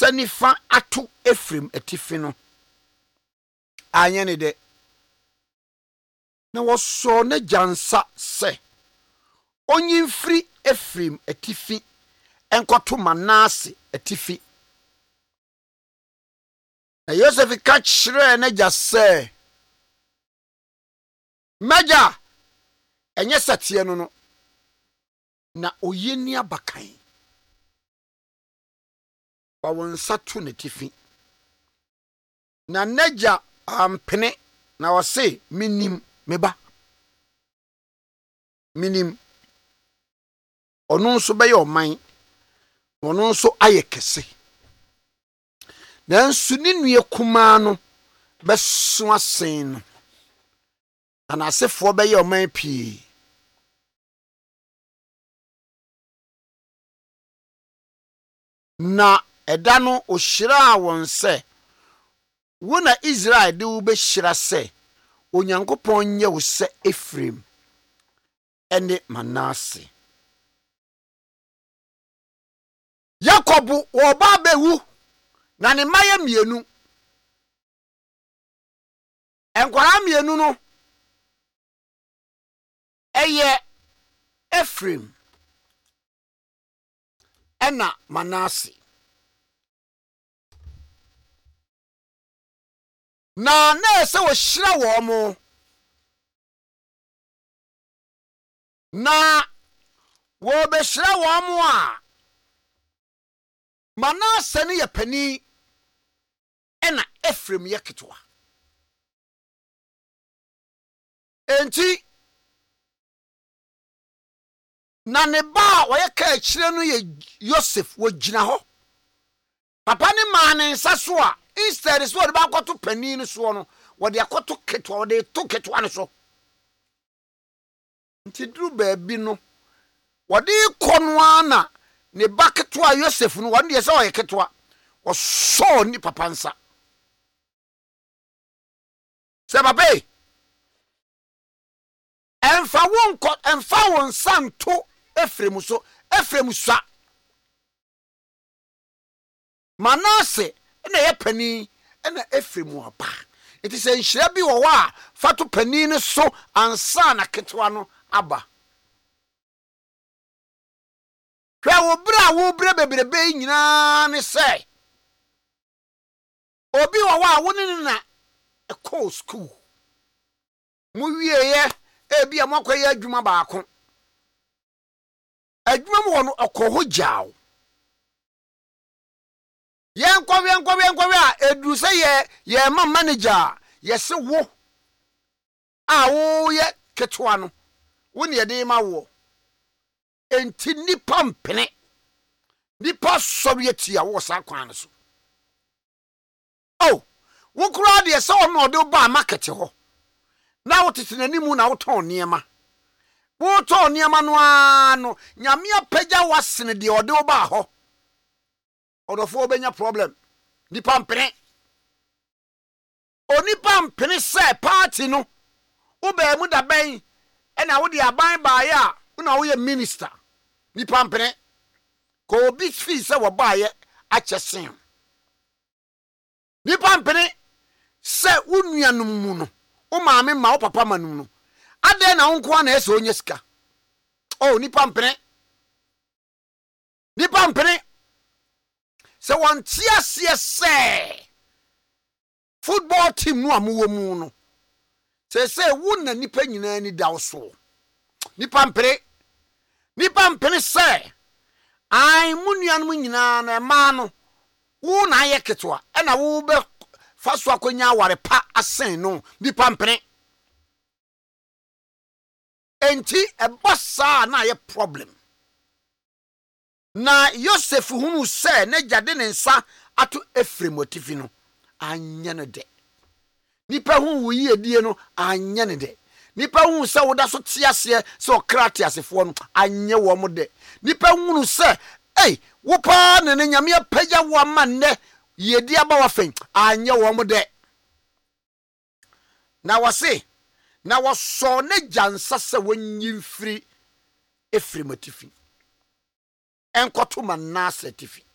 nsa nifa ato Efraim atifi no anye ne de na wɔsɔ ne jansa sɛ onyimfiri Efraim atifi enkoto Manase atifi na Yosef ka kyerɛ ne gya sɛ Maja enye satie no na oyeni abakan wa wonsa to n'atifi na negya ampene na wɔse minim meba minim ɔno nso bɛyɛ ɔman ɔno nso ayɛ kɛse nanso ne nua kumaa no bɛso asen no ana asefoɔ bɛyɛ ɔman pii na ɛda no ohyiraa wɔn sɛ wo na Israel de wo bɛhyira sɛ Onyankopɔn nyɛ wo sɛ Efraim ɛne Manase. Jacob wɔba bɛwu na ne mma yɛ mmienu ɛnkwara mmienu no ɛyɛ Efraim ɛna Manase. Na ɛsɛ wɔhyira wɔn mo na wɔbɛhyira wɔn mo a Manase ne yɛ pani ɛna Efraim yɛ ketewa. Enti na ne ba wɔyɛ ka akyire no yɛ Yosef wɔgyina hɔ. Papa ne maa ne nsa so a instead so wɔde ba akɔto pani no so no wɔde akɔto ketewa wɔde to ketewa no so. Nti duru baabi no wɔde kɔ no ana ne ba ketewa Yosef no wɔde sɛ ɔyɛ ketewa wɔsɔɔ ni papa nsa. Sɛ papa ɛmfa wɔn nsa nto Efraim so Efraim sa Manase na yɛ pani na Efraim aba. Enti sɛ nhyira bi wɔ hɔ a fa to pani no so ansa na ketewa no aba. Hwɛ wo bra wo bre bebrebe nyinaa ne sɛ obi wɔ hɔ a wo ne na ɛkɔ school mu wieyɛ ebi a mokɔyɛ adwuma baako adwuma mu wɔ no ɛkɔ hɔ gyaw yɛnkɔwe a eduru sɛ yɛ ma manager yɛse wo a wo yɛ ketewa no wo ne yɛde ma wo enti nipa mpene nipa sɔre atia wo sa kwan so wo kura de sɛ ɔno ɔde ba market hɔ na wo tete n'animu na wo tɔn niema wo tɔn niema no ano nyame apagya wasene de ɔde wo ba hɔ ɔdɔfo obenya problem nipa mpene onipa mpene sɛ party no wo ba mu da bɛn ɛna wo de aban baaye a na wo yɛ minister nipa mpene ko obi fi sɛ wo baaye akyɛsen nipa mpene sɛ wo nuanom mu no o maame ma o papa manum no ade na wonko na ɛsɛ onye sika nipa mpene sɛ wɔnte aseɛ sɛ football team no amuwɔ mu no sɛ wo na nipa nyinaa ni da so nipa mpene sɛ ai mu nuanom nyinaa na ma no wo na ayɛ ketewa ɛna wo bɛ fa so akonya aware pa asen no nipa mpene enti ɛbɔ na ayɛ problem na Yosef hunu sɛ ne gyade ne nsa ato Efraim atifi no anya ne de nipa hu wo yiedie no anya ne de nipa hu sɛ woda so tiaseɛ sɛ okrate asefo no anya wo mo de nipa hunu sɛ wo pa ne nyame apagya wo ama nne yedi aba wa fen anya wo mo de na wase na wɔsɔ ne gyansa sɛ wonyimfiri Efraim atifi enkoto Manase atifi